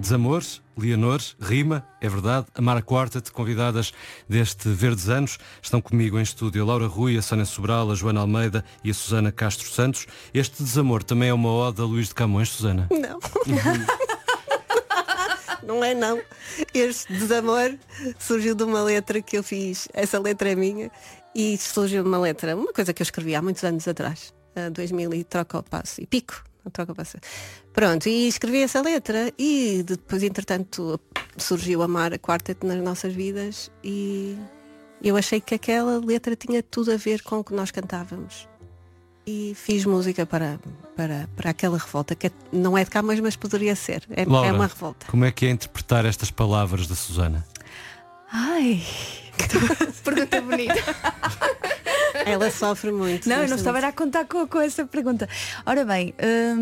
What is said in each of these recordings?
Desamor, Leonor, Rima, é verdade, a Mara Quartet, convidadas deste Verdes Anos. Estão comigo em estúdio a Laura Rui, a Sónia Sobral, a Joana Almeida e a Susana Castro Santos. Este Desamor também é uma ode a Luís de Camões, Susana? Não. Não é não. Este Desamor surgiu de uma letra que eu fiz. Essa letra é minha. E surgiu de uma letra, uma coisa que eu escrevi há muitos anos atrás. 2000 e troca o passo. E pico. Troca o passo. Pronto, e escrevi essa letra. E depois, entretanto, surgiu a Mara Quartet nas nossas vidas. E eu achei que aquela letra tinha tudo a ver com o que nós cantávamos. E fiz música para aquela revolta, que não é de Camões, mas poderia ser. Laura, é uma revolta. Como é que é interpretar estas palavras da Susana? Ai, pergunta bonita. Ela sofre muito. Não, eu não estava a contar com essa pergunta. Ora bem,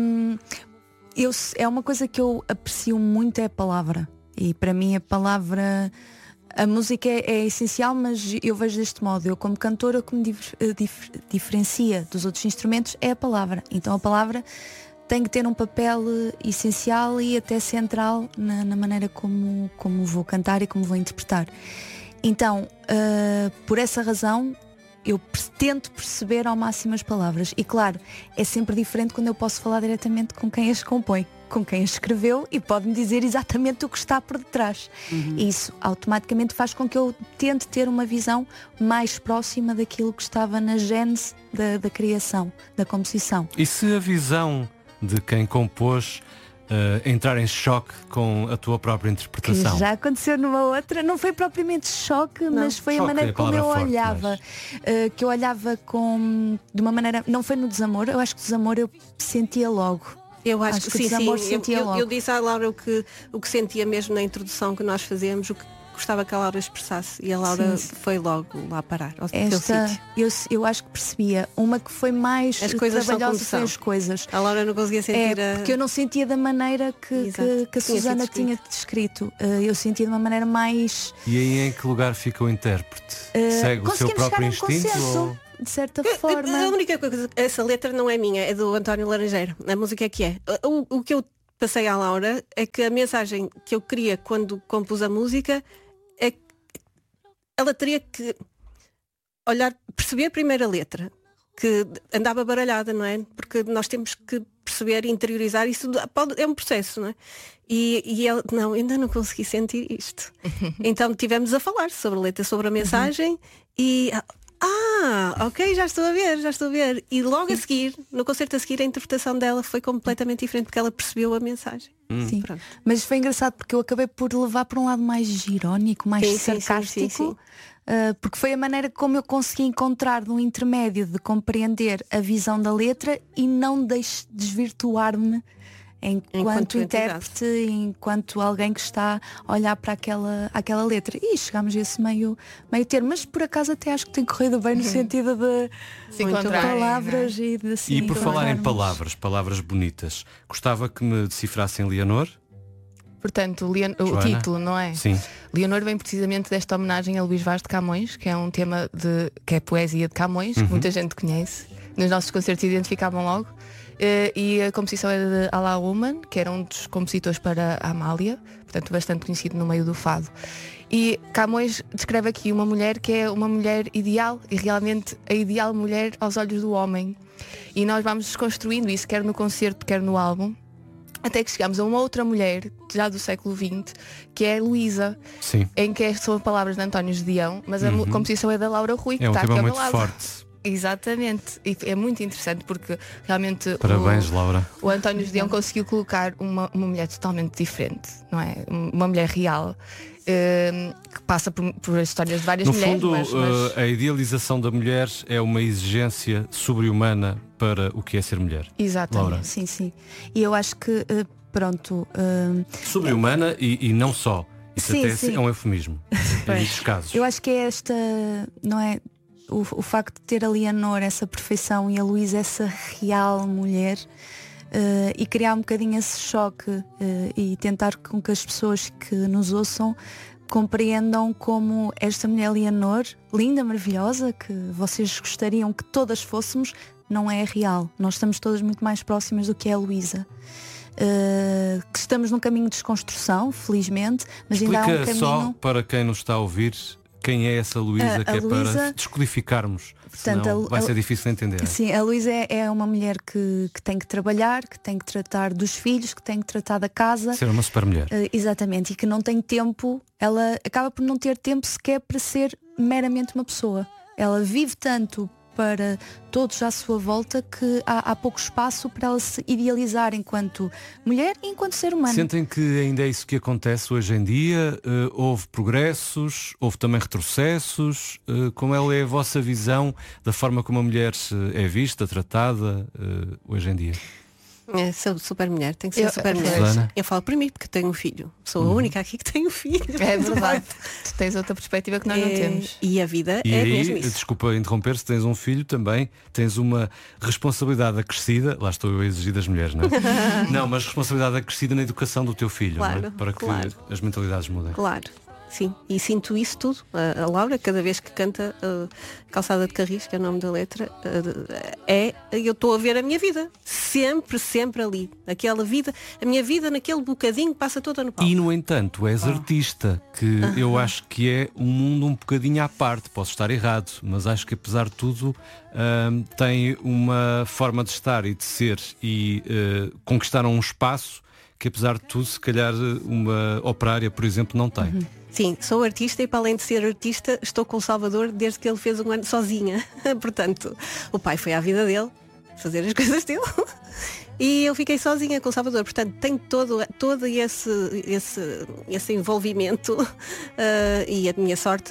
é uma coisa que eu aprecio muito, é a palavra. E para mim a palavra... A música é essencial, mas eu vejo deste modo. Eu como cantora, o que me diferencia dos outros instrumentos é a palavra. Então a palavra tem que ter um papel essencial e até central na maneira como vou cantar e como vou interpretar. Então, por essa razão, eu tento perceber ao máximo as palavras. E claro, é sempre diferente quando eu posso falar diretamente com quem as compõe, com quem as escreveu, e pode-me dizer exatamente o que está por detrás. Isso automaticamente faz com que eu tente ter uma visão mais próxima daquilo que estava na gênese da criação, da composição. E se a visão de quem compôs entrar em choque com a tua própria interpretação? Que já aconteceu numa outra, não foi propriamente choque, mas foi choque a maneira é a como eu palavra forte, olhava. Que eu olhava de uma maneira, não foi no Desamor, eu acho que o Desamor eu sentia logo. Eu acho que sim, logo. Eu disse à Laura o que sentia mesmo na introdução que nós fazíamos, o que gostava que a Laura expressasse, e a Laura foi logo lá parar ao sítio. Eu acho que percebia. Uma que foi mais trabalhosa foi as coisas. A Laura não conseguia sentir porque eu não sentia da maneira que a Susana tinha descrito. Eu sentia de uma maneira mais... E aí em que lugar fica o intérprete? Segue o seu próprio instinto? De certa forma. A única coisa, essa letra não é minha, é do António Laranjeiro. A música é que é. O que eu passei à Laura é que a mensagem que eu queria quando compus a música é que ela teria que perceber a primeira letra, que andava baralhada, não é? Porque nós temos que perceber e interiorizar, isso é um processo, não é? E ela, não, ainda não consegui sentir isto. Então tivemos a falar sobre a letra, sobre a mensagem e... ok, já estou a ver. E logo a seguir, no concerto a seguir, a interpretação dela foi completamente diferente, porque ela percebeu a mensagem. Sim. Mas foi engraçado porque eu acabei por levar para um lado mais irónico, mais sarcástico. Sim. Porque foi a maneira como eu consegui encontrar no intermédio de compreender a visão da letra e não desvirtuar-me enquanto intérprete, enquanto alguém que está a olhar para aquela letra. E chegámos a esse meio termo, mas por acaso até acho que tem corrido bem no sentido de palavras, e de assim. E por falar em palavras bonitas, gostava que me decifrassem Leonor? Portanto, o título, não é? Sim. Leonor vem precisamente desta homenagem a Luís Vaz de Camões, que é um tema que é poesia de Camões, que muita gente conhece. Nos nossos concertos identificavam logo. E a composição é de Alá Woman, que era um dos compositores para a Amália, portanto bastante conhecido no meio do fado. E Camões descreve aqui uma mulher que é uma mulher ideal, e realmente a ideal mulher aos olhos do homem. E nós vamos desconstruindo isso, quer no concerto, quer no álbum, até que chegamos a uma outra mulher, já do século XX, que é Luísa, em que são palavras de António Gedeão, mas a composição é da Laura Rui, que é um está tema aqui ao muito meu lado. forte. Exatamente, e é muito interessante porque realmente parabéns, Laura. O António Gedeão conseguiu colocar uma mulher totalmente diferente, não é? Uma mulher real, que passa por histórias de várias mulheres. No fundo, a idealização da mulher é uma exigência sobre-humana para o que é ser mulher. Exatamente, Laura. sim. E eu acho que, sobre-humana e não só. Isso é um eufemismo, em muitos casos. Eu acho que é esta, não é? O facto de ter a Leonor essa perfeição e a Luísa essa real mulher, e criar um bocadinho esse choque, e tentar com que as pessoas que nos ouçam compreendam como esta mulher Leonor, linda, maravilhosa, que vocês gostariam que todas fôssemos, não é real. Nós estamos todas muito mais próximas do que é a Luísa. Que estamos num caminho de desconstrução, felizmente, mas ainda há um Explica caminho. só para quem nos está a ouvir quem é essa Luísa, que é para Luísa, descodificarmos, portanto, senão vai ser difícil de entender. Sim, a Luísa é uma mulher que tem que trabalhar, que tem que tratar dos filhos, que tem que tratar da casa. Ser uma super mulher. Exatamente, e que não tem tempo, ela acaba por não ter tempo sequer para ser meramente uma pessoa. Ela vive tanto para todos à sua volta que há pouco espaço para ela se idealizar enquanto mulher e enquanto ser humano. Sentem que ainda é isso que acontece hoje em dia? Houve progressos, houve também retrocessos? Como é a vossa visão da forma como a mulher é vista, tratada hoje em dia? Sou super mulher, tenho que ser super mulher. Susana? Eu falo por mim, porque tenho um filho. Sou a única aqui que tem um filho. É verdade. Tu tens outra perspectiva que nós não temos. E a vida E é aí, mesmo isso. desculpa interromper, se tens um filho também, tens uma responsabilidade acrescida, lá estou eu a exigir das mulheres, não é? Não, mas responsabilidade acrescida na educação do teu filho, Claro, não é? Para que claro. as mentalidades mudem. Claro, sim. E sinto isso tudo. A Laura, cada vez que canta Calçada de Carris, que é o nome da letra, eu estou a ver a minha vida. Sempre, sempre ali. Aquela vida, a minha vida naquele bocadinho passa toda no palco. E no entanto, és artista, que eu acho que é um mundo um bocadinho à parte, posso estar errado, mas acho que apesar de tudo tem uma forma de estar e de ser e conquistaram um espaço que apesar de tudo, se calhar uma operária, por exemplo, não tem. Sim, sou artista e para além de ser artista estou com o Salvador desde que ele fez um ano sozinha. Portanto, o pai foi à vida dele, fazer as coisas dele. E eu fiquei sozinha com o Salvador. Portanto, tenho todo esse envolvimento e a minha sorte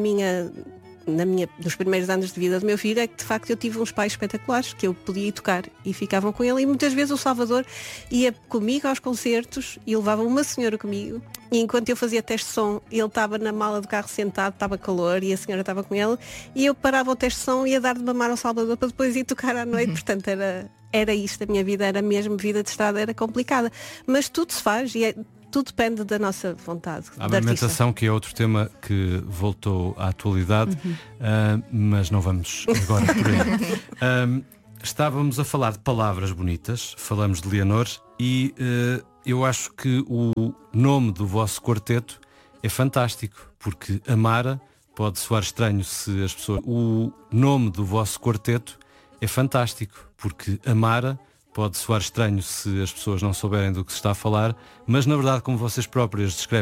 dos primeiros anos de vida do meu filho é que de facto eu tive uns pais espetaculares que eu podia ir tocar e ficavam com ele, e muitas vezes o Salvador ia comigo aos concertos e levava uma senhora comigo, e enquanto eu fazia teste de som ele estava na mala do carro sentado, estava calor e a senhora estava com ele, e eu parava o teste de som e ia dar de mamar ao Salvador para depois ir tocar à noite. Portanto era isto, a minha vida era mesmo vida de estrada, era complicada, mas tudo se faz e tudo depende da nossa vontade. A amamentação, que é outro tema que voltou à atualidade, mas não vamos agora por aí. Estávamos a falar de palavras bonitas, falamos de Leonor, e eu acho que o nome do vosso quarteto é fantástico, porque Amara pode soar estranho se as pessoas... O nome do vosso quarteto é fantástico, porque Amara pode soar estranho se as pessoas não souberem do que se está a falar, mas na verdade, como vocês próprias descrevem